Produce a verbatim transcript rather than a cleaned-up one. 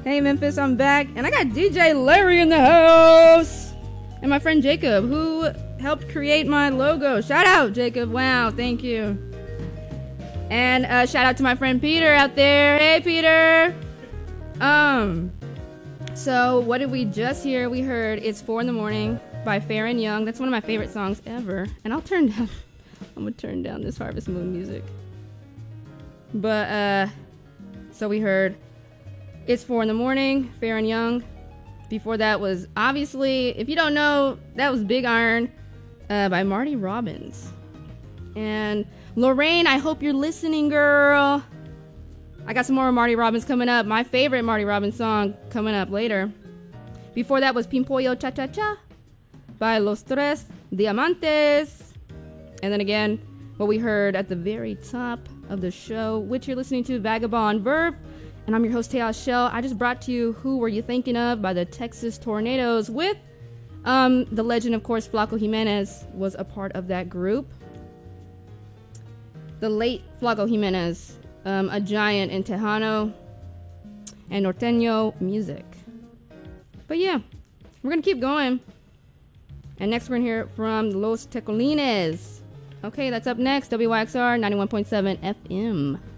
Hey Memphis, I'm back, and I got D J Larry in the house, and my friend Jacob, who helped create my logo. Shout out, Jacob. Wow, thank you. And uh, shout out to my friend Peter out there. Hey, Peter. Um, so what did we just hear? We heard "It's Four in the Morning" by Farron Young. That's one of my favorite songs ever. And I'll turn down. I'm gonna turn down this Harvest Moon music. But uh, so we heard "It's Four in the Morning," Farron Young. Before that was, obviously, if you don't know, that was Big Iron uh, by Marty Robbins. And Lorraine, I hope you're listening, girl. I got some more Marty Robbins coming up. My favorite Marty Robbins song coming up later. Before that was Pimpollo Cha Cha Cha by Los Tres Diamantes. And then again, what we heard at the very top of the show, which you're listening to, Vagabond Verve. And I'm your host, Teos Shell. I just brought to you Who Were You Thinking Of by the Texas Tornadoes with um, the legend, of course, Flaco Jimenez was a part of that group. The late Flaco Jimenez, um, a giant in Tejano and Norteño music. But yeah, we're going to keep going. And next we're going to hear from Los Tecolines. Okay, that's up next, W Y X R ninety-one point seven F M.